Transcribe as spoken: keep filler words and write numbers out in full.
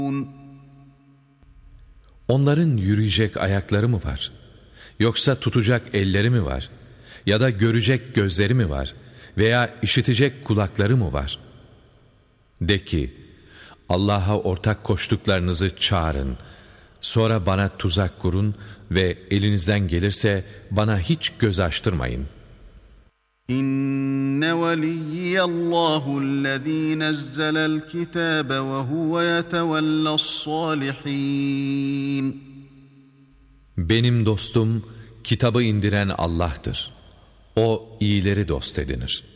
Onların yürüyecek ayakları mı var? Yoksa tutacak elleri mi var? Ya da görecek gözleri mi var? Veya işitecek kulakları mı var? De ki, Allah'a ortak koştuklarınızı çağırın. Sonra bana tuzak kurun ve elinizden gelirse bana hiç göz açtırmayın. İnne veliyyallâhu'llezî nezzelel kitâbe ve huve yetevellas-sâlihîn. Benim dostum, kitabı indiren Allah'tır. O iyileri dost edinir.